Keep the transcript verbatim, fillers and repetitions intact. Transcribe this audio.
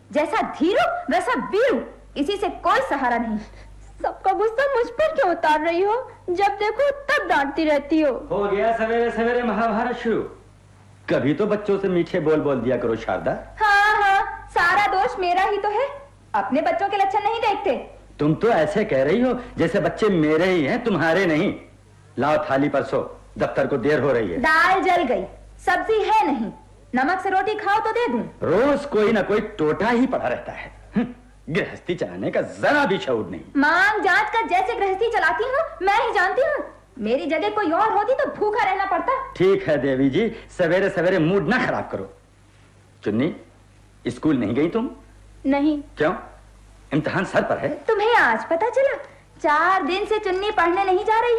जैसा धीरू वैसा बीरू, इसी से कोई सहारा नहीं। सबका गुस्सा मुझ पर क्यों उतार रही हो? जब देखो तब डांटती रहती हो। हो गया सवेरे सवेरे महाभारत शुरू। कभी तो बच्चों से मीठे बोल बोल दिया करो शारदा। हाँ हाँ, सारा दोष मेरा ही तो है। अपने बच्चों के लक्षण नहीं देखते। तुम तो ऐसे कह रही हो जैसे बच्चे मेरे ही हैं, तुम्हारे नहीं। लाओ थाली पर सो, दफ्तर को देर हो रही है। दाल जल गई, सब्जी है नहीं, नमक से रोटी खाओ तो दे दूं। रोज कोई ना कोई टोटा ही पड़ा रहता है। गृहस्थी चलाने का जरा भी शऊर नहीं। मांग जांच कर जैसे गृहस्थी चलाती हूँ मैं ही जानती हूँ। मेरी जगह कोई और होती तो भूखा रहना पड़ता। ठीक है देवी जी, सवेरे सवेरे मूड ना खराब करो। चुन्नी, स्कूल नहीं गई तुम? नहीं। क्यों? इम्तिहान सर पर है। तुम्हें आज पता चला? चार दिन से चुन्नी पढ़ने नहीं जा रही।